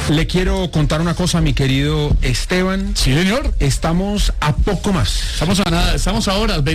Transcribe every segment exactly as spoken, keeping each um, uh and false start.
Le quiero contar una cosa, mi querido Esteban. Sí, señor. Estamos a poco más. Estamos a nada, estamos a horas,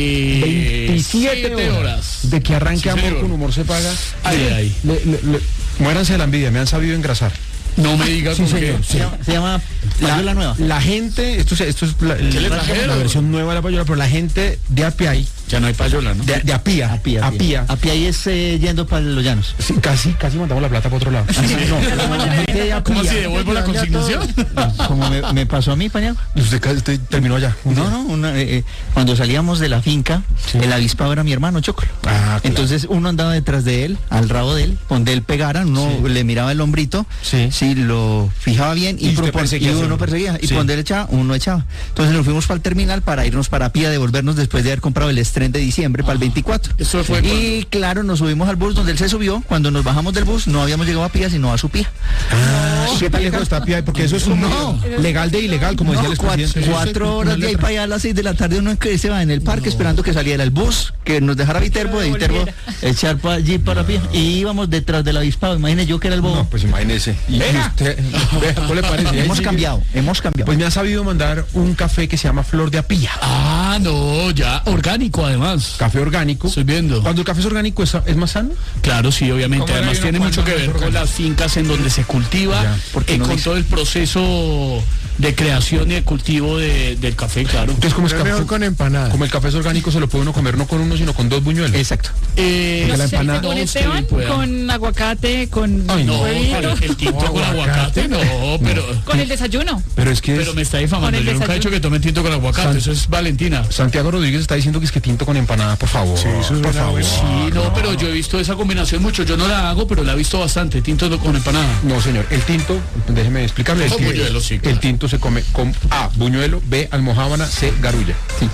veintisiete horas de que arranque sí, Amor señor. con Humor se paga. Ay, ay. Le, le, le, muéranse de la envidia, me han sabido engrasar. No me digas sí, por señor, qué. sí. Se llama Payola la, Nueva. La gente, esto, esto es la, la, la versión nueva de la Payola, pero la gente de Apiay. Ya no hay Payola, ¿no? De, de Apía. Apía. Apía. Apiay es eh, yendo para los llanos. Sí, casi, casi mandamos la plata para otro lado. Sí, no, la gente de Apía. ¿Cómo así devuelvo la consignación? Como me, me pasó a mí, Pañago. Usted, usted terminó allá. No, no, una, eh, cuando salíamos de la finca, sí. El avispado era mi hermano Chocolo. Ah, claro. Entonces uno andaba detrás de él, al rabo de él, donde él pegara, uno sí. Le miraba el hombrito, sí, sí lo fijaba bien y, y, propon, y uno perseguía. Y sí. Cuando él echaba, uno echaba. Entonces nos fuimos para el terminal para irnos para Apía, devolvernos después de haber comprado el estreno de diciembre ah, para el veinticuatro. Eso fue y cuando... claro, nos subimos al bus donde él se subió. Cuando nos bajamos del bus, no habíamos llegado a Apía, sino a su Pía. Ah, no. ¿Qué tan lejos está Apía? Porque eso es como no. legal de ilegal, como no, decía el expresidente. Cuatro, cuatro horas de ahí para allá a las seis de la tarde uno se va en el parque no. esperando que saliera el bus, que nos dejara Viterbo, de Viterbo echar para allí para Apía. Y íbamos detrás del avispado. Imagínese yo que era el bobo. No, pues imagínese. Y usted, ¿cómo le parece? Hemos cambiado, hemos cambiado. Pues me han sabido mandar un café que se llama Flor de Apía. Ah, no, ya, orgánico además. Café orgánico. Estoy viendo. Cuando el café es orgánico, ¿es, es más sano? Claro, sí, obviamente. Además tiene mucho que ver con las fincas en donde se cultiva, ya, porque no con dice... todo el proceso de creación y de cultivo de, del café, claro. Entonces, como es café mejor con empanada. Como el café es orgánico, se lo puede uno comer no con uno, sino con dos buñuelos. Exacto. Eh, no la sé, empanada. con Esteban, con aguacate, con Ay, no, el tinto oh, con aguacate, no, pero con el desayuno. Pero es que es... Pero me está difamando. Yo nunca he dicho que tomen tinto con aguacate. San... Eso es Valentina. Santiago Rodríguez está diciendo que es que tinto con empanada, por favor. Sí, eso es por favor. Sí, no, no, pero yo he visto esa combinación mucho. Yo no la hago, pero la he visto bastante. Tinto con empanada. No, señor. El tinto, déjeme explicarle. Oh, buñuelo, sí, claro. El tinto se come con A, buñuelo, B, almojábana, C, garulla. Sí.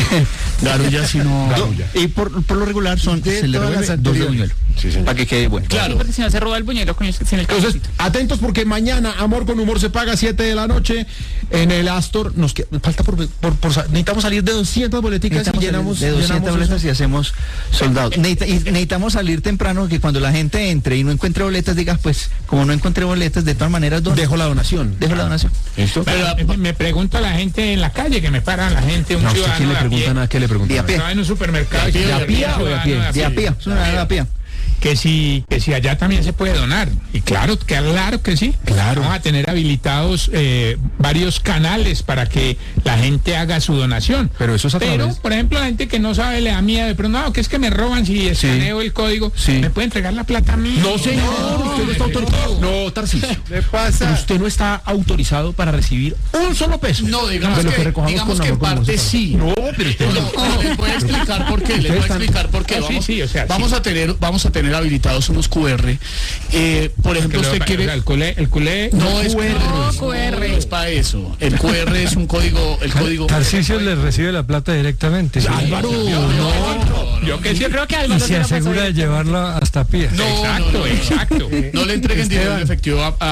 Garulla, si no. Garulla. Y por, por lo regular son de se le revuelve dos de buñuelo. Sí, para que quede bueno. Claro. Porque si no se roba el buñuelo con el, sin el Entonces, atentos porque mañana Amor con Humor se paga a siete de la noche en el Astor. Nos queda, falta por, por, por necesitamos salir de doscientas boleticas y llenamos de doscientas boletas eso. Y hacemos soldados. Necesita, y necesitamos salir temprano, que cuando la gente entre y no encuentre boletas diga, pues como no encontré boletas, de todas maneras don, dejo la donación. Dejo la donación. ¿Esto? Pero, pero me pregunta la gente en la calle, que me para la gente, un no, ciudadano. ¿Quién le pregunta nada? ¿Qué le pregunta? De a pie. Estaba en un supermercado. ¿De a pie o de a pie? De a pie. Es una de a pie. Que si, que si allá también se puede donar. Y claro, claro que sí. Claro. Vamos a tener habilitados eh, varios canales para que la gente haga su donación. Pero eso es a Pero, través... por ejemplo, la gente que no sabe le da miedo, pero no, que es que me roban si escaneo sí. el código. Sí. ¿Me puede entregar la plata a mí? No, señor, no, usted no está autorizado. No, Tarcisio. ¿Qué pasa? Usted no está autorizado para recibir un solo peso. No, digamos de lo que, que recojamos digamos con que en parte sí. No, pero usted no, no, les voy a explicar por qué. Les voy a explicar por qué. No, vamos, sí, sí, o sea, vamos sí. a tener, vamos a tener habilitados unos Q R. Eh, por ejemplo, usted lo, quiere... El culé, el culé... No, no es Q R. No, Q R. No es para eso. El Q R es un código... El código... Tarcisio les recibe la plata directamente. Sí. Álvaro, no, no, no. Yo que sí creo que Álvaro... Y se asegura de llevarla hasta pie. No, exacto, no, no, exacto. No le entreguen dinero en efectivo a,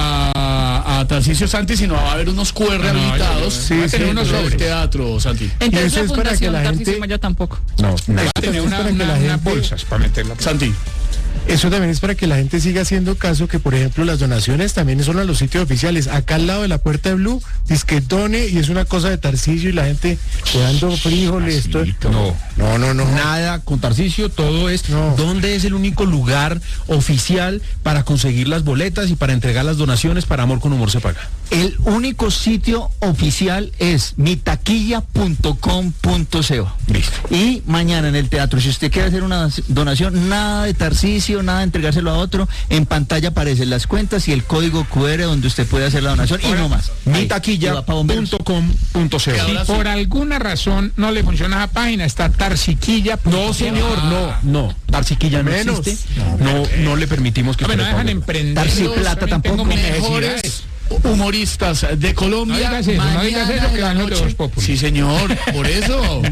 a, a Tarcisio Santi, sino va a haber unos Q R no, habilitados. Sí, va a tener unos sobre el teatro, Santi. Entonces eso la es para que la gente... yo tampoco. No, no. Va a tener una, una, una, unas bolsas para meterla. Santi. Eso también es para que la gente siga haciendo caso, que por ejemplo las donaciones también son a los sitios oficiales. Acá al lado de la puerta de Blue, dice que done y es una cosa de Tarcisio y la gente dando frijoles. Esto... No, no, no, no. Nada con Tarcisio, todo es no. ¿Dónde es el único lugar oficial para conseguir las boletas y para entregar las donaciones para Amor con Humor se paga? El único sitio oficial es mi taquilla punto com punto co. Listo. Y mañana en el teatro, si usted quiere hacer una donación, nada de Tarcisio, nada de entregárselo a otro, en pantalla aparecen las cuentas y el código Q R donde usted puede hacer la donación. Ahora, y no más. mi taquilla punto com punto co. Si por alguna razón no le funciona la página, está tarsiquilla. No, señor, no, no. Tarsiquilla no Menos. existe. No, no le permitimos que no, usted no dejan emprender. Tarsiplata tampoco. Mejores humoristas de Colombia. No digas eso, no digas eso, que van los de Voz Populi. Sí, señor, por eso.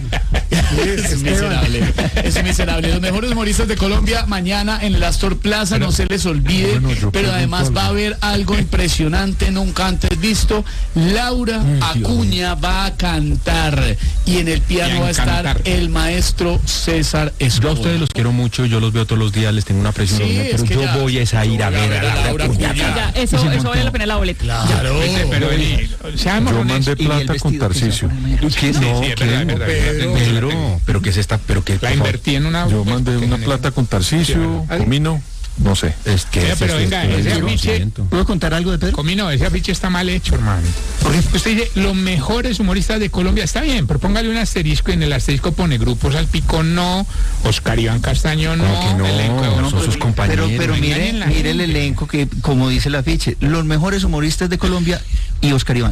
Es miserable, es miserable. Los mejores humoristas de Colombia mañana en el Astor Plaza, pero, no se les olvide, bueno, pero además va a haber algo impresionante, nunca antes visto. Laura Ay, Acuña Dios. va a cantar y en el piano va a estar el maestro César Escobar. Yo a ustedes los quiero mucho, yo los veo todos los días, les tengo una presión, sí, pero yo ya, voy a esa ir a ver a Laura Acuña. Ya, eso, eso vale la pena la boleta. Claro, pero el, seamos yo honestos. mandé plata con Tarcisio. ¿Qué? Sí, No, sí, es ¿qué? verdad, es verdad, Pedro, es verdad. Pedro, pero ¿qué es esta? Pero qué, La por favor. invertí en una. Yo mandé una plata con Tarcisio, Comino, no sé. Es que Oiga, es pero eso, venga, es ese el afiche- conocimiento. ¿Puedo contar algo de Pedro? Comino, ese afiche está mal hecho, hermano. Porque usted dice, los mejores humoristas de Colombia, está bien, pero póngale un asterisco y en el asterisco pone Grupo Salpico no, Oscar Iván Castaño no, ¿Cómo que no? elenco de No, Voz son sus Populi. compañeros. Pero, pero no mire, engañen la mire el gente. elenco que, como dice el afiche, los mejores humoristas de Colombia y Oscar Iván.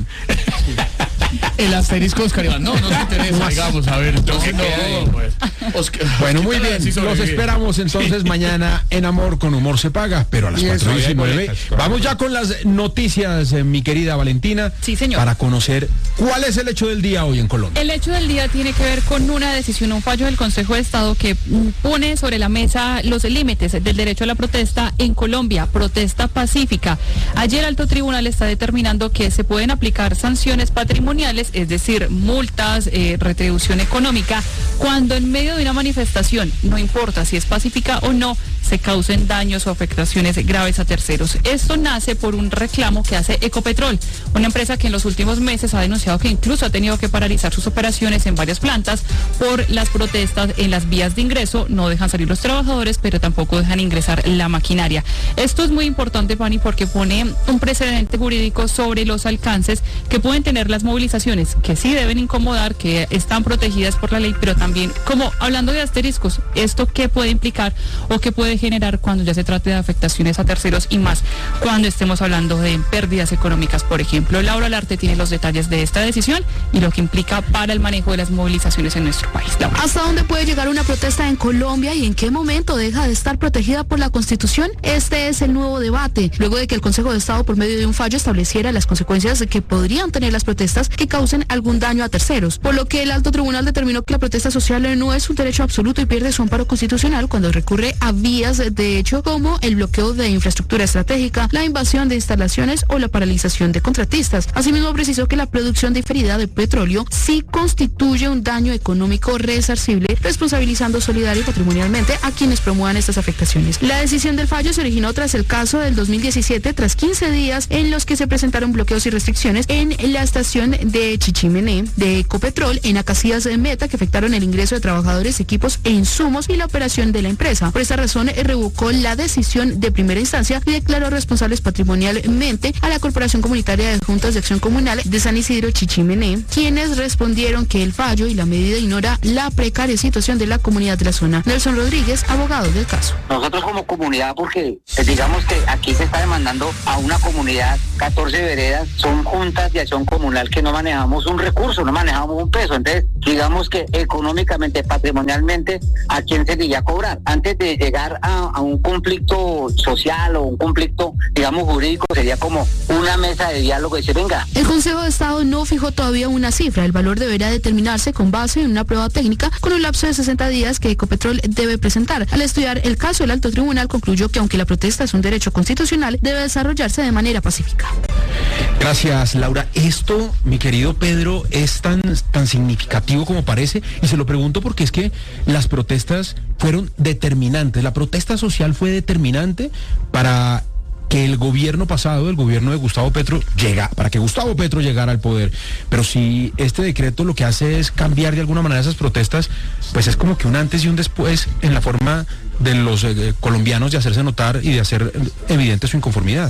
el asterisco de Oscar Iván. No, no se interesa, digamos, a ver. No, se no, queda ahí. pues. Oscar- Bueno, muy Oscar bien, sí los sobrevive. esperamos entonces mañana en Amor con Humor se paga, pero a las Y cuatro eso, y y hay diecinueve. boletas, correcto. Vamos ya con las noticias, eh, mi querida Valentina. Sí, señor. Para conocer cuál es el hecho del día hoy en Colombia. El hecho del día tiene que ver con una decisión, un fallo del Consejo de Estado que mm, pone sobre la mesa los límites del derecho a la protesta en Colombia, protesta pacífica. Ayer Alto Tribunal está determinando que se pueden aplicar sanciones patrimoniales, es decir, multas, eh, retribución económica, cuando en medio de una manifestación, no importa si es pacífica o no, se causen daños o afectaciones graves a terceros. Esto nace por un reclamo que hace Ecopetrol, una empresa que en los últimos meses ha denunciado que incluso ha tenido que paralizar sus operaciones en varias plantas por las protestas en las vías de ingreso. No dejan salir los trabajadores, pero tampoco dejan ingresar la maquinaria. Esto es muy importante, Pani, porque pone un precedente jurídico sobre los alcances que pueden tener las movilizaciones, que sí deben incomodar, que están protegidas por la ley, pero también, como hablando de asteriscos, esto qué puede implicar o qué puede generar cuando ya se trate de afectaciones a terceros y más cuando estemos hablando de pérdidas económicas, por ejemplo. Laura Larte tiene los detalles de esta decisión y lo que implica para el manejo de las movilizaciones en nuestro país. Laura. ¿Hasta dónde puede llegar una protesta en Colombia y en qué momento deja de estar protegida por la Constitución? Este es el nuevo debate, luego de que el Consejo de Estado, por medio de un fallo, estableciera las consecuencias que podrían tener las protestas que causen algún daño a terceros, por lo que el Alto Tribunal determinó que la protesta social no es un derecho absoluto y pierde su amparo constitucional cuando recurre a vías de hecho como el bloqueo de infraestructura estratégica, la invasión de instalaciones o la paralización de contratistas. Asimismo, precisó que la producción diferida de petróleo sí constituye un daño económico resarcible, responsabilizando solidaria y patrimonialmente a quienes promuevan estas afectaciones. La decisión del fallo se originó tras el caso del dos mil diecisiete, tras quince días en los que se presentaron bloqueos y restricciones en la estación de Chichimené de Ecopetrol en Acacias Meta, que afectaron el ingreso de trabajadores, equipos e insumos y la operación de la empresa. Por esta razón, revocó la decisión de primera instancia y declaró responsables patrimonialmente a la Corporación Comunitaria de Juntas de Acción Comunal de San Isidro Chichimené, quienes respondieron que el fallo y la medida ignora la precaria situación de la comunidad de la zona. Nelson Rodríguez, abogado del caso. Nosotros como comunidad, porque eh, digamos que aquí se está demandando a una comunidad, catorce veredas, son juntas de acción comunal que no manejamos un recurso, no manejamos un peso. Entonces, digamos que económicamente, patrimonialmente, ¿a quién se diría cobrar? Antes de llegar a, a un conflicto social o un conflicto, digamos, jurídico, sería como una mesa de diálogo y decir, venga. El Consejo de Estado no fijó todavía una cifra. El valor deberá determinarse con base en una prueba técnica con un lapso de sesenta días que Ecopetrol debe presentar. Al estudiar el caso, el Alto Tribunal concluyó que aunque la protesta es un derecho constitucional, debe desarrollarse de manera pacífica. Gracias, Laura. Esto, mi querido Pedro, es tan, tan significativo como parece, y se lo pregunto porque es que las protestas fueron determinantes. La protesta social fue determinante para que el gobierno pasado, el gobierno de Gustavo Petro, llega, para que Gustavo Petro llegara al poder. Pero si este decreto lo que hace es cambiar de alguna manera esas protestas, pues es como que un antes y un después en la forma de los eh, colombianos de hacerse notar y de hacer evidente su inconformidad.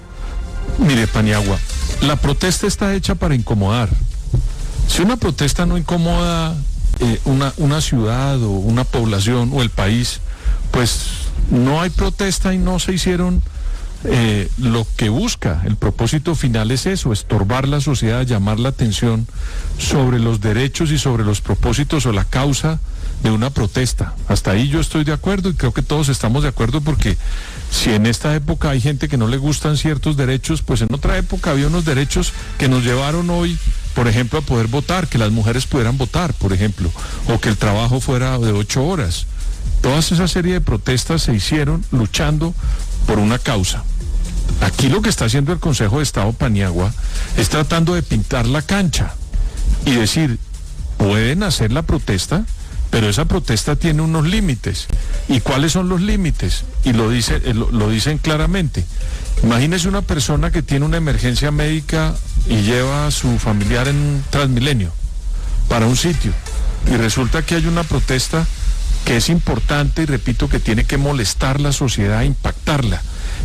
Mire, Paniagua, la protesta está hecha para incomodar. Si una protesta no incomoda eh, una, una ciudad o una población o el país, pues no hay protesta y no se hicieron eh, lo que busca. El propósito final es eso, estorbar la sociedad, llamar la atención sobre los derechos y sobre los propósitos o la causa de una protesta. Hasta ahí yo estoy de acuerdo y creo que todos estamos de acuerdo, porque si en esta época hay gente que no le gustan ciertos derechos, pues en otra época había unos derechos que nos llevaron hoy, por ejemplo, a poder votar, que las mujeres pudieran votar, por ejemplo, o que el trabajo fuera de ocho horas. Todas esa serie de protestas se hicieron luchando por una causa. Aquí lo que está haciendo el Consejo de Estado, Paniagua, es tratando de pintar la cancha y decir, pueden hacer la protesta, pero esa protesta tiene unos límites. ¿Y cuáles son los límites? Y lo, dice, lo, lo dicen claramente, Imagínese una persona que tiene una emergencia médica y lleva a su familiar en un Transmilenio para un sitio y resulta que hay una protesta que es importante y repito que tiene que molestar la sociedad, impactarla,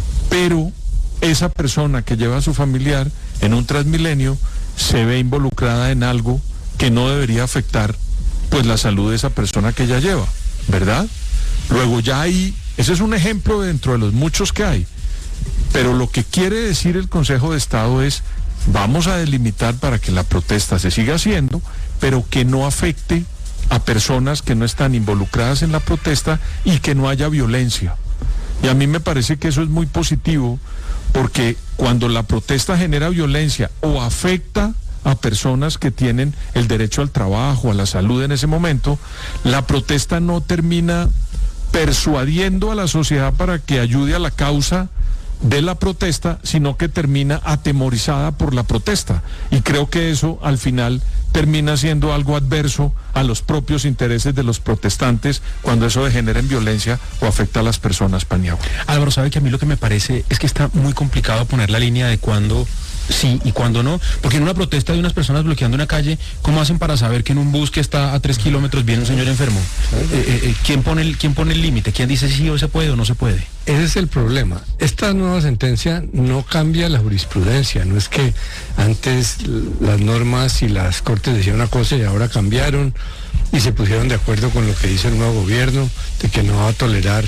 pero esa persona que lleva a su familiar en un Transmilenio se ve involucrada en algo que no debería afectar pues la salud de esa persona que ella lleva, ¿verdad? Luego ya ahí, ese es un ejemplo dentro de los muchos que hay, pero lo que quiere decir el Consejo de Estado es, vamos a delimitar para que la protesta se siga haciendo, pero que no afecte a personas que no están involucradas en la protesta y que no haya violencia. Y a mí me parece que eso es muy positivo, porque cuando la protesta genera violencia o afecta a personas que tienen el derecho al trabajo, a la salud en ese momento, la protesta no termina persuadiendo a la sociedad para que ayude a la causa de la protesta, sino que termina atemorizada por la protesta. Y creo que eso al final termina siendo algo adverso a los propios intereses de los protestantes cuando eso degenera en violencia o afecta a las personas, Paniagua. Álvaro, sabe que a mí lo que me parece es que está muy complicado poner la línea de cuándo sí y cuándo no, porque en una protesta de unas personas bloqueando una calle, ¿cómo hacen para saber que en un bus que está a tres kilómetros viene un señor enfermo? Eh, eh, ¿quién pone el, quién pone el límite? ¿Quién dice si hoy se puede o no se puede? Ese es el problema. Esta nueva sentencia no cambia la jurisprudencia. No es que antes las normas y las cortes decían una cosa y ahora cambiaron y se pusieron de acuerdo con lo que dice el nuevo gobierno de que no va a tolerar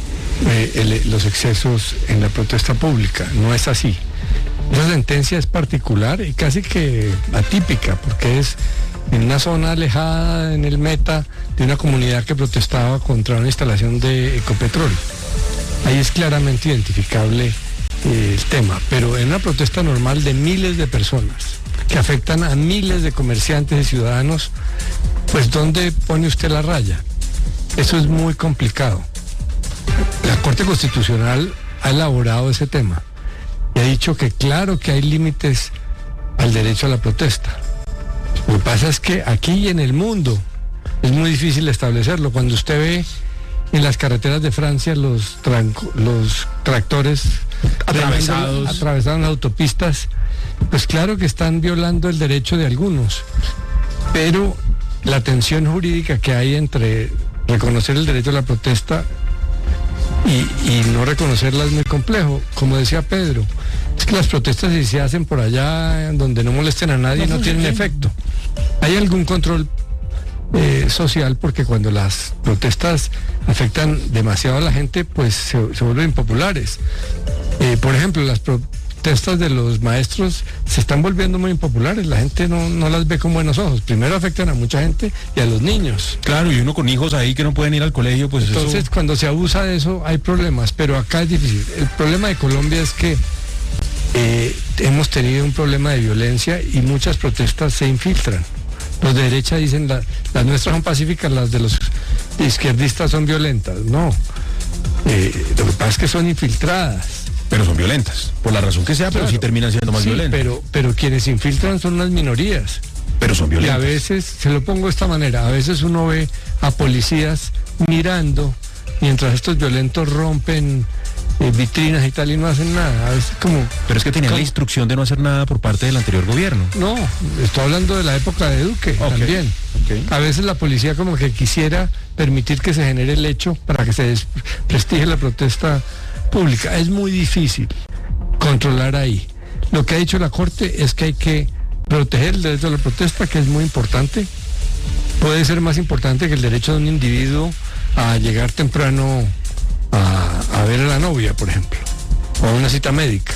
eh, el, los excesos en la protesta pública. No es así. Esa sentencia es particular y casi que atípica, porque es en una zona alejada en el Meta de una comunidad que protestaba contra una instalación de Ecopetrol. Ahí es claramente identificable eh, el tema, pero en una protesta normal de miles de personas que afectan a miles de comerciantes y ciudadanos, pues ¿dónde pone usted la raya? Eso es muy complicado. La Corte Constitucional ha elaborado ese tema y ha dicho que claro que hay límites al derecho a la protesta. Lo que pasa es que aquí y en el mundo es muy difícil establecerlo. Cuando usted ve en las carreteras de Francia los, tranco, los tractores atravesados atravesados las autopistas, pues claro que están violando el derecho de algunos, pero la tensión jurídica que hay entre reconocer el derecho a la protesta y, y no reconocerla es muy complejo. Como decía Pedro, es que las protestas si se hacen por allá donde no molesten a nadie no, no tienen efecto. Hay algún control eh, social, porque cuando las protestas afectan demasiado a la gente, pues se, se vuelven impopulares. Eh, por ejemplo, las protestas de los maestros se están volviendo muy impopulares, la gente no, no las ve con buenos ojos. Primero afectan a mucha gente y a los niños. Claro, y uno con hijos ahí que no pueden ir al colegio, pues entonces eso... cuando se abusa de eso hay problemas, pero acá es difícil. El problema de Colombia es que eh, hemos tenido un problema de violencia y muchas protestas se infiltran. Los de derecha dicen la, las nuestras son pacíficas, las de los izquierdistas son violentas. No, eh, lo que pasa es que son infiltradas. Pero son violentas, por la razón que sea, claro, pero sí terminan siendo más sí, violentas. Pero, pero quienes infiltran son las minorías. Pero son violentas. Y a veces, se lo pongo de esta manera, a veces uno ve a policías mirando mientras estos violentos rompen eh, vitrinas y tal y no hacen nada. A veces como... Pero es que tenían como... la instrucción de no hacer nada por parte del anterior gobierno. No, estoy hablando de la época de Duque, okay, también. Okay. A veces la policía como que quisiera permitir que se genere el hecho para que se desprestigie la protesta pública. Es muy difícil controlar ahí. Lo que ha dicho la Corte es que hay que proteger el derecho a la protesta, que es muy importante. Puede ser más importante que el derecho de un individuo a llegar temprano a, a ver a la novia, por ejemplo, o a una cita médica.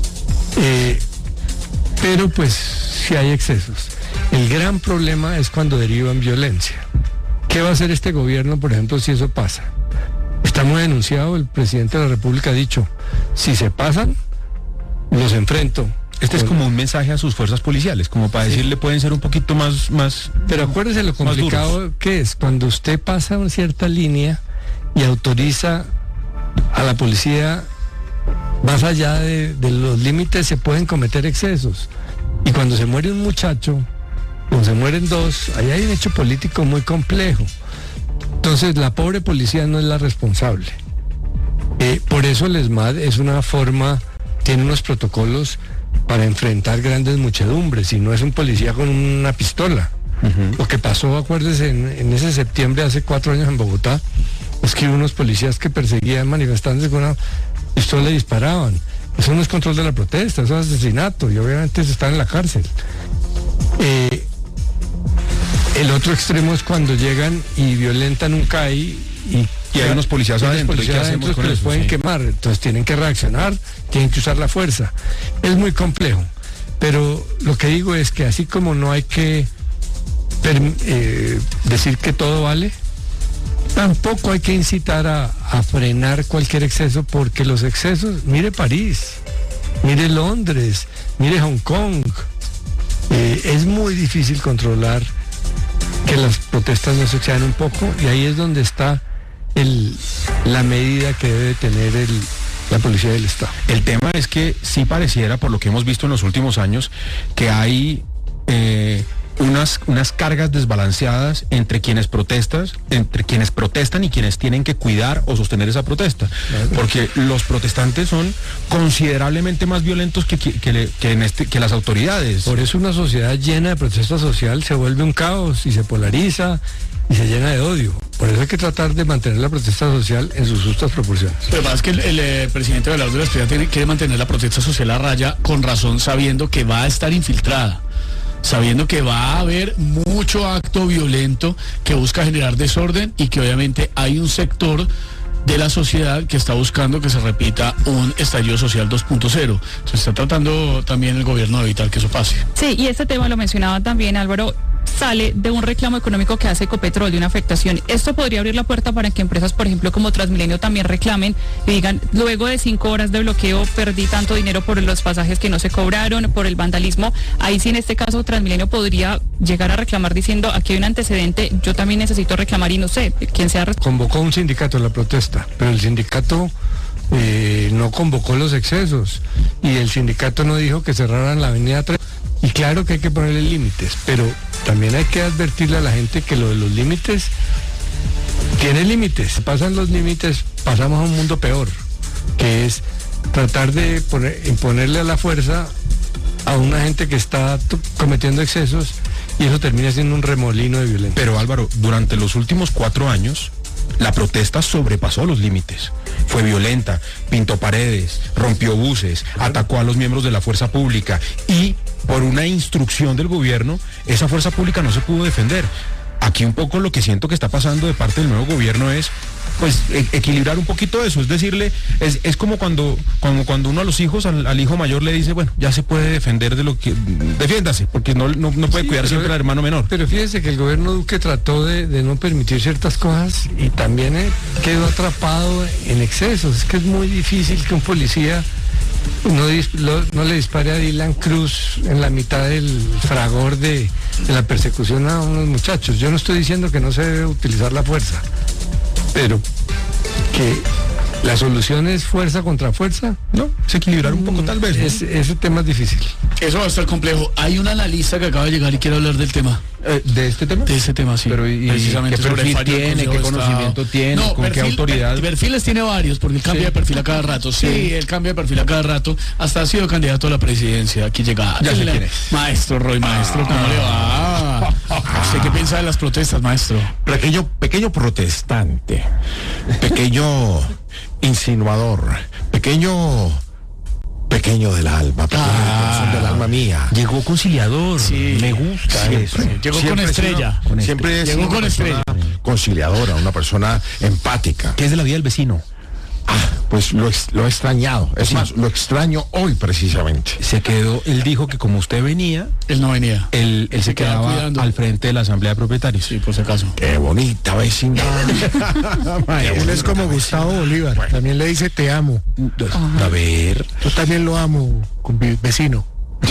Eh, pero pues si hay excesos. El gran problema es cuando deriva en violencia. ¿Qué va a hacer este gobierno, por ejemplo, si eso pasa? Está muy denunciado, el presidente de la República ha dicho, si se pasan, los enfrento. Este es como un mensaje a sus fuerzas policiales, como para sí. decirle pueden ser un poquito más... más Pero acuérdese lo complicado que es, cuando usted pasa una cierta línea y autoriza a la policía, más allá de, de los límites se pueden cometer excesos. Y cuando se muere un muchacho, cuando se mueren dos, ahí hay un hecho político muy complejo. Entonces la pobre policía no es la responsable. Eh, por eso el ESMAD es una forma tiene unos protocolos para enfrentar grandes muchedumbres y no es un policía con una pistola. Uh-huh. Lo que pasó, acuérdese, en, en ese septiembre hace cuatro años en Bogotá, es que hubo unos policías que perseguían manifestantes con una pistola y disparaban. Eso no es control de la protesta, eso es asesinato y obviamente se está en la cárcel. Eh, el otro extremo es cuando llegan y violentan un C A I y, y hay unos policías y adentro, policías ¿qué adentro hacemos con que les eso? pueden Sí. quemar, entonces tienen que reaccionar, tienen que usar la fuerza. Es muy complejo, pero lo que digo es que así como no hay que per, eh, decir que todo vale, tampoco hay que incitar a, a frenar cualquier exceso, porque los excesos, mire París, mire Londres, mire Hong Kong, eh, es muy difícil controlar que las protestas no se excedan un poco, y ahí es donde está el, la medida que debe tener el, la policía del Estado. El tema es que sí pareciera, por lo que hemos visto en los últimos años, que hay eh, unas, unas cargas desbalanceadas entre quienes protestan, entre quienes protestan y quienes tienen que cuidar o sostener esa protesta. Claro. Porque los protestantes son considerablemente más violentos que, que, que, que, en este, que las autoridades. Por eso una sociedad llena de protesta social se vuelve un caos y se polariza y se llena de odio. Por eso hay que tratar de mantener la protesta social en sus justas proporciones. Pero además que el, el, el presidente Belardo de la Espriella tiene, quiere mantener la protesta social a raya, con razón, sabiendo que va a estar infiltrada, sabiendo que va a haber mucho acto violento que busca generar desorden y que obviamente hay un sector de la sociedad que está buscando que se repita un estallido social dos punto cero. Se está tratando también el gobierno de evitar que eso pase. Sí, y este tema lo mencionaba también Álvaro, sale de un reclamo económico que hace Ecopetrol, de una afectación. Esto podría abrir la puerta para que empresas, por ejemplo, como Transmilenio también reclamen y digan, luego de cinco horas de bloqueo perdí tanto dinero por los pasajes que no se cobraron, por el vandalismo. Ahí sí, en este caso, Transmilenio podría llegar a reclamar diciendo, aquí hay un antecedente, yo también necesito reclamar y no sé, quién sea. Convocó un sindicato a la protesta, pero el sindicato eh, no convocó los excesos y el sindicato no dijo que cerraran la avenida tres. Y claro que hay que ponerle límites, pero también hay que advertirle a la gente que lo de los límites tiene límites. Si pasan los límites, pasamos a un mundo peor, que es tratar de poner, imponerle a la fuerza a una gente que está t- cometiendo excesos, y eso termina siendo un remolino de violencia. Pero Álvaro, durante los últimos cuatro años, la protesta sobrepasó los límites. Fue violenta, pintó paredes, rompió buses, atacó a los miembros de la fuerza pública y por una instrucción del gobierno, esa fuerza pública no se pudo defender. Aquí un poco lo que siento que está pasando de parte del nuevo gobierno es pues e- equilibrar un poquito eso, es decirle, es, es como cuando, cuando cuando uno a los hijos, al, al hijo mayor le dice, bueno, ya se puede defender de lo que, defiéndase, porque no, no, no puede sí, cuidar siempre al hermano menor. Pero fíjese que el gobierno Duque trató de, de no permitir ciertas cosas y también eh, quedó atrapado en excesos. Es que es muy difícil que un policía no, dis, lo, no le dispare a Dylan Cruz en la mitad del fragor de, de la persecución a unos muchachos. Yo no estoy diciendo que no se debe utilizar la fuerza, pero que la solución es fuerza contra fuerza, no, es equilibrar un poco tal vez, ¿no? Es, ese tema es difícil. Eso va a estar complejo. Hay un analista que acaba de llegar y quiere hablar del tema. Eh, ¿De este tema? De ese tema, sí. Pero y, precisamente ¿qué perfil tiene? ¿Qué conocimiento Estado. tiene? No, ¿Con perfil, qué autoridad? Per, perfiles tiene varios, porque él cambia sí. de perfil a cada rato. Sí, sí, él cambia de perfil a cada rato. Hasta ha sido candidato a la presidencia. Aquí llega. Ya sé quién es. Maestro Roy, maestro, ¿cómo ah. le va? ¿Usted qué piensa de las protestas, maestro? Pequeño, pequeño protestante, pequeño insinuador, pequeño... pequeño del alma, pequeño ah, del alma mía. Llegó conciliador, sí, me gusta siempre, eso. Llegó siempre con estrella. Sido, siempre es llegó una con estrella. Conciliadora, una persona empática. ¿Qué es de la vida del vecino? Ah, pues lo, lo he extrañado. Es sí. más, lo extraño hoy precisamente. Se quedó, él dijo que como usted venía, él no venía. Él, él se, se quedaba, quedaba al frente de la Asamblea de Propietarios. Sí, por si acaso. Qué bonita vecindad. Él es como Gustavo Bolívar. Bueno. También le dice te amo. A ver. Yo también lo amo, vecino.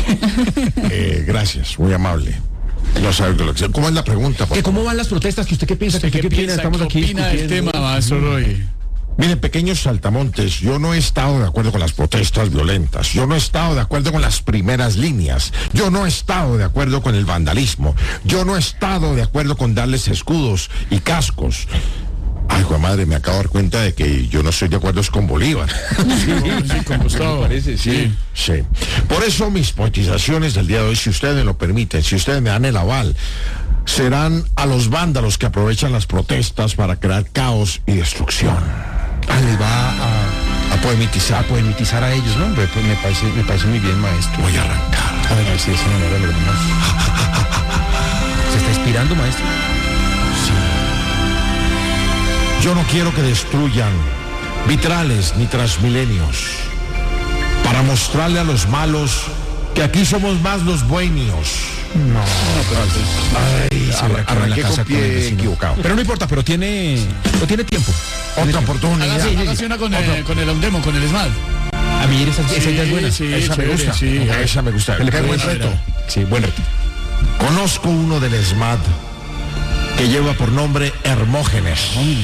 eh, gracias, muy amable. No sabe cómo es la pregunta. ¿Qué, ¿Cómo van las protestas? ¿Que usted qué piensa? ¿Usted ¿Qué, qué qué piensa? Estamos ¿Qué aquí opina del tema, maestro Roy? Miren, pequeños saltamontes, yo no he estado de acuerdo con las protestas violentas, yo no he estado de acuerdo con las primeras líneas, yo no he estado de acuerdo con el vandalismo, yo no he estado de acuerdo con darles escudos y cascos Ay, Juan madre, me acabo de dar cuenta de que yo no estoy de acuerdo con Bolívar. Sí, sí, con Gustavo. Parece, sí. sí. Por eso mis poetizaciones del día de hoy, si ustedes me lo permiten, si ustedes me dan el aval, serán a los vándalos que aprovechan las protestas para crear caos y destrucción. Ah, les va a, a poemitizar. A poemitizar a ellos, ¿no? Me, me, parece, me parece muy bien, maestro. Voy a arrancar. A ver, si es en honor a los demás. ¿Se está inspirando, maestro? Yo no quiero que destruyan vitrales ni transmilenios para mostrarle a los malos que aquí somos más los buenios. No, no, pero Ay, se arra arranqué con pie equivocado. Pero no importa, pero tiene, no tiene tiempo. Otra oportunidad. Hágase, hágase una con, el, con el Aundemo, con el SMAD. A mí esa, esa sí, ya es buena. Sí, esa chévere, me gusta. Sí, esa me gusta. Qué buen reto. Sí, buen reto. Conozco uno del SMAD que lleva por nombre Hermógenes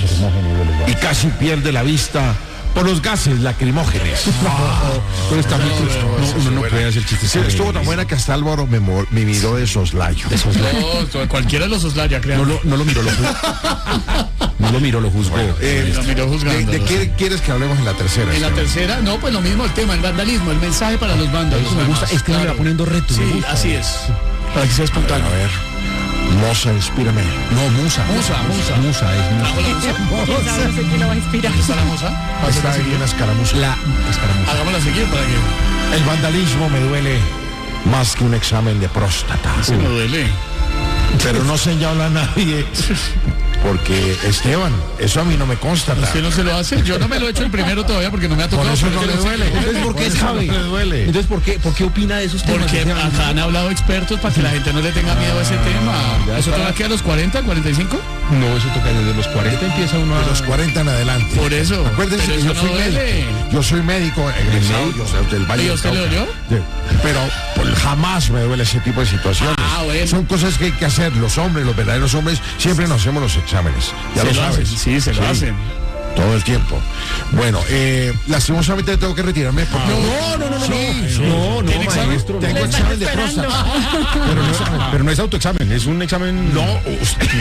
y casi pierde la vista por los gases lacrimógenes. No, pero está muy triste. No, uno no puede hacer chistes. Sí, estuvo tan buena que hasta Álvaro me, me miró de soslayo. De soslayo. No, cualquiera de los soslaya, creo. No lo, no lo miró, lo juzgó. No lo miró, lo juzgó. Bueno, eh, lo miró juzgando. ¿De, de qué quieres que hablemos en la tercera? En la tercera, no, pues lo mismo el tema, el vandalismo, el mensaje para los vándalos. Eso me gusta, es que claro. Me va poniendo retos. Sí, así es. Para que sea espontáneo. A ver. Moza, inspírame. No, Musa. Musa, Musa. Musa, es Musa. Musa. No sé quién lo va a inspirar. ¿Está la Musa? Está ahí una escaramuza. La escaramuza. Hagámosla seguir para que... El vandalismo me duele más que un examen de próstata. Se me duele. Pero no señala a nadie. Porque, Esteban, eso a mí no me consta. ¿Usted no se lo hace? Yo no me lo he hecho el primero todavía porque no me ha tocado. Por eso no le duele. Entonces, ¿por qué sabe? No le duele. Entonces, ¿por qué, ¿por qué opina de esos temas? Porque acá han hablado expertos para que la gente no le tenga miedo a ese tema. ¿Eso toca aquí a los cuarenta, cuarenta y cinco? No, eso toca desde los cuarenta, empieza uno a... De los cuarenta en adelante. Por eso. Acuérdense que yo, no soy médico, yo soy médico egresado yo soy del Valle ¿Y usted le dolió? Pero pues, jamás me duele ese tipo de situaciones. Ah, bueno. Son cosas que hay que hacer. Los hombres, los verdaderos hombres, siempre nos hacemos los exámenes. Ya se lo sabes. Hacen, sí, se lo sí. hacen. Todo el tiempo. Bueno, eh, lastimosamente tengo que retirarme. Porque... No, no, no, no, sí, no, no, no, maestro. Tengo examen de próstata. Pero no, es, pero no es autoexamen, es un examen. No, usted.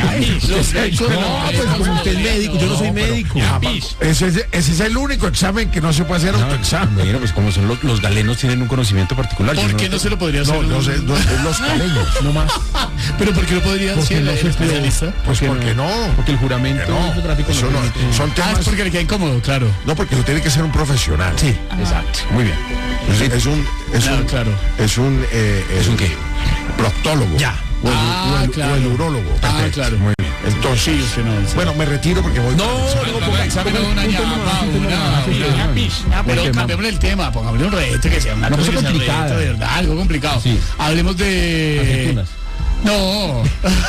No, pues como usted es médico, yo no soy médico. Ese es, ese es el único examen que no se puede hacer autoexamen. Bueno, pues como son los, los galenos tienen un conocimiento particular. ¿Por qué no se lo podría hacer? No, no sé, los galenos, no más. Pero ¿por qué no podría ser el especialista? Pues porque no. Porque el juramento eso no. Son temas. Porque le queda incómodo, claro. No, porque lo tiene que ser un profesional. Sí, exacto. Muy bien. Es, es un, es claro, un, claro. es un, eh, ¿Es un qué? Proctólogo. Ya. O el, ah, o el, claro. o el urólogo. Ah, perfecto. claro. Muy bien. Entonces, sí, usted no, usted bueno, me retiro porque voy. No, no, ponga examen de una ñapa, una pis. Pero cambiémosle el tema, pongámosle un reto que sea una cosa complicada, de verdad, algo complicado. Sí. Hablemos de. No.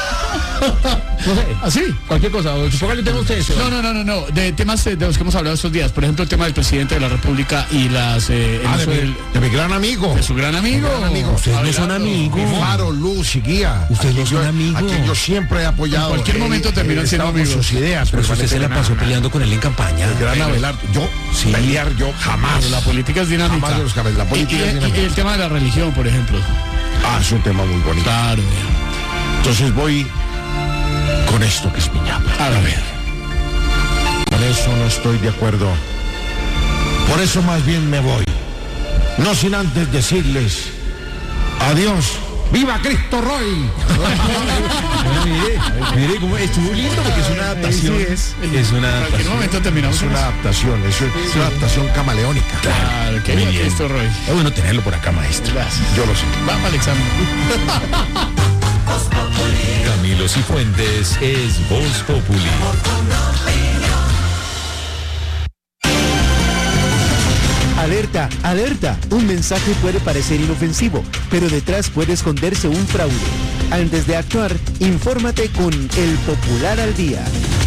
No sé, así, cualquier cosa, póngale tema a ustedes. No, no, no, no, no, de temas de los que hemos hablado estos días, por ejemplo, el tema del presidente de la República y las eh, ah, de, mi, del, de mi gran amigo. De su gran amigo. Gran amigo. Ustedes no son amigos. Faro, luz y guía. Ustedes no son amigos. A quien yo siempre he apoyado. En cualquier momento terminan siendo amigos. Sus ideas, pero usted se la pasó peleando con él en campaña. El gran Abelardo. Yo, sí. Pelear yo jamás. Pero la política es dinámica. Jamás de los cabezas. La política y, es dinámica. Y el tema de la religión, por ejemplo. Ah, es un tema muy bonito. Claro. Entonces voy con esto que es mi ñapa. A ver. Con eso no estoy de acuerdo. Por eso más bien me voy. No sin antes decirles adiós. ¡Viva Cristo Roy! mire, mire cómo estuvo lindo porque es una adaptación. Sí, es, es una adaptación. En cualquier momento terminamos. Es una adaptación, es una, sí. una adaptación camaleónica. Claro, que viva Cristo Roy. Es bueno tenerlo por acá, maestro. Gracias. Yo lo sé. Vamos al examen. Camilo Cifuentes es Voz Populi. Alerta, alerta. Un mensaje puede parecer inofensivo, pero detrás puede esconderse un fraude. Antes de actuar, infórmate con El Popular al Día.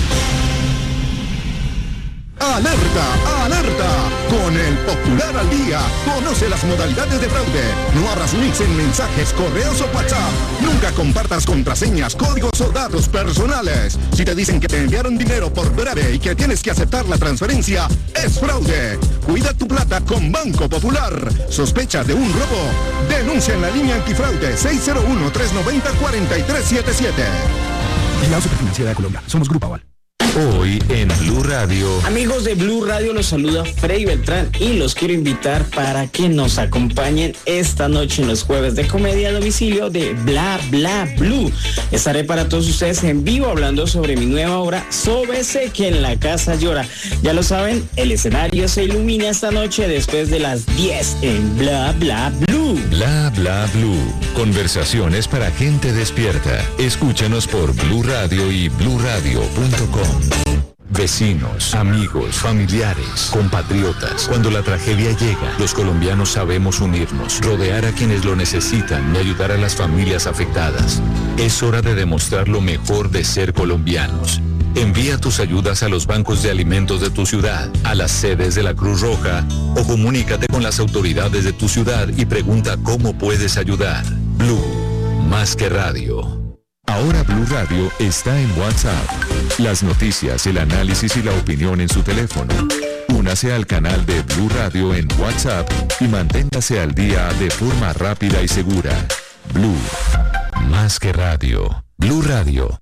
¡Alerta! ¡Alerta! Con El Popular al Día, conoce las modalidades de fraude. No abras links en mensajes, correos o WhatsApp. Nunca compartas contraseñas, códigos o datos personales. Si te dicen que te enviaron dinero por breve y que tienes que aceptar la transferencia, es fraude. Cuida tu plata con Banco Popular. ¿Sospecha de un robo? Denuncia en la línea antifraude seis cero uno, tres nueve cero, cuatro tres siete siete. La Superfinanciera de Colombia. Somos Grupo Aval. Hoy en Blue Radio. Amigos de Blue Radio, los saluda Freddy Beltrán y los quiero invitar para que nos acompañen esta noche en los jueves de comedia a domicilio de Bla Bla Blue. Estaré para todos ustedes en vivo hablando sobre mi nueva obra Sóbese que en la casa llora. Ya lo saben, el escenario se ilumina esta noche después de las diez en Bla Bla Blue. Bla Bla Blue. Conversaciones para gente despierta. Escúchanos por Blue Radio y blue radio punto com. Vecinos, amigos, familiares, compatriotas. Cuando la tragedia llega, los colombianos sabemos unirnos, rodear a quienes lo necesitan y ayudar a las familias afectadas. Es hora de demostrar lo mejor de ser colombianos. Envía tus ayudas a los bancos de alimentos de tu ciudad, a las sedes de la Cruz Roja o comunícate con las autoridades de tu ciudad y pregunta cómo puedes ayudar. Blue, más que radio. Ahora Blue Radio está en WhatsApp. Las noticias, el análisis y la opinión en su teléfono. Únase al canal de Blue Radio en WhatsApp y manténgase al día de forma rápida y segura. Blue, más que radio. Blue Radio.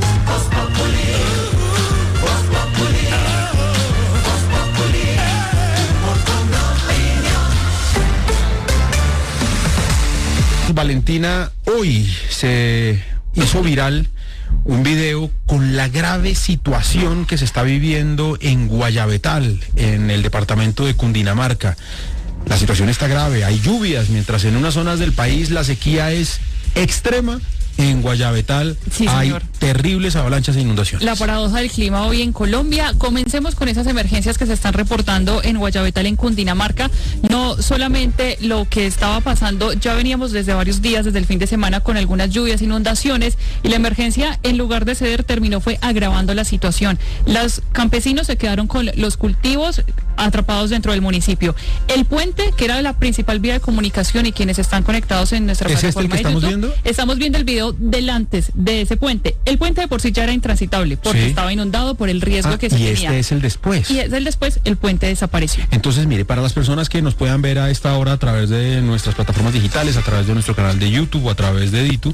Valentina, hoy se hizo viral un video con la grave situación que se está viviendo en Guayabetal, en el departamento de Cundinamarca. La situación está grave, hay lluvias, mientras en unas zonas del país la sequía es extrema. En Guayabetal sí, hay terribles avalanchas e inundaciones. La paradoja del clima hoy en Colombia. Comencemos con esas emergencias que se están reportando en Guayabetal, en Cundinamarca. No solamente lo que estaba pasando, ya veníamos desde varios días, desde el fin de semana, con algunas lluvias, inundaciones, y la emergencia, en lugar de ceder, terminó fue agravando la situación. Los campesinos se quedaron con los cultivos atrapados dentro del municipio. El puente, que era la principal vía de comunicación, y quienes están conectados en nuestra ¿Es plataforma este el que de estamos YouTube, viendo? Estamos viendo el video del antes de ese puente. El puente de por sí ya era intransitable porque Sí. estaba inundado por el riesgo Ah, que se y tenía. este es el después. Y es el después, el puente desapareció. Entonces, mire, para las personas que nos puedan ver a esta hora a través de nuestras plataformas digitales, a través de nuestro canal de YouTube o a través de Ditu,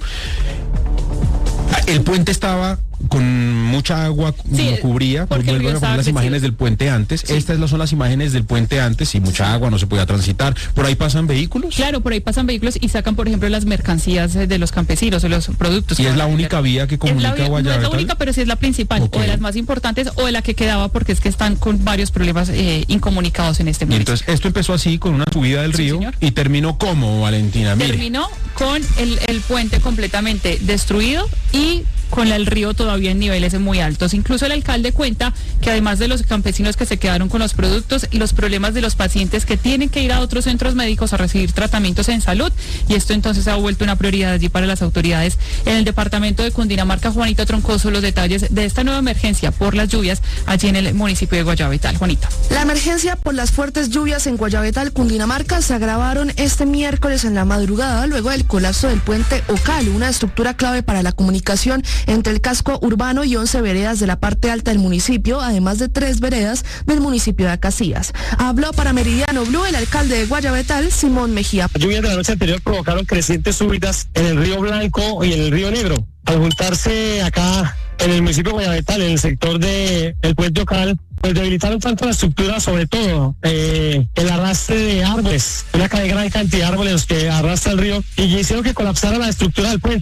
el puente estaba con mucha agua, Sí, lo cubría. porque el Vuelvo río a estaba poner las crecido. imágenes del puente antes. Sí. Estas son las imágenes del puente antes, y mucha agua, no se podía transitar. ¿Por ahí pasan vehículos? Claro, por ahí pasan vehículos y sacan, por ejemplo, las mercancías eh, de los campesinos, de los productos. Y que es van la a vender. única vía que Es la comunica vía- no es la Guayabetal. única, pero sí es la principal, Ok. o de las más importantes, o de la que quedaba, porque es que están con varios problemas eh, incomunicados en este Y momento. entonces esto empezó así, con una subida del Sí, río, señor. y terminó como, Valentina, mire. Terminó con el, el puente completamente destruido y con el río todavía en niveles muy altos. Incluso el alcalde cuenta que además de los campesinos que se quedaron con los productos y los problemas de los pacientes que tienen que ir a otros centros médicos a recibir tratamientos en salud, y esto entonces ha vuelto una prioridad allí para las autoridades en el departamento de Cundinamarca. Juanita Troncoso, los detalles de esta nueva emergencia por las lluvias allí en el municipio de Guayabetal. Juanita. La emergencia por las fuertes lluvias en Guayabetal, Cundinamarca, se agravaron este miércoles en la madrugada luego del colapso del puente Ocal, una estructura clave para la comunicación entre el casco urbano y once veredas de la parte alta del municipio, además de tres veredas del municipio de Acacías. Habló para Meridiano Blue el alcalde de Guayabetal, Simón Mejía. Las lluvias de la noche anterior provocaron crecientes súbitas en el río Blanco y en el río Negro. Al juntarse acá en el municipio de Guayabetal, en el sector del puente Ocal, pues debilitaron tanto la estructura, sobre todo eh, el arrastre de árboles, una gran cantidad de árboles que arrastra el río, y hicieron que colapsara la estructura del puente.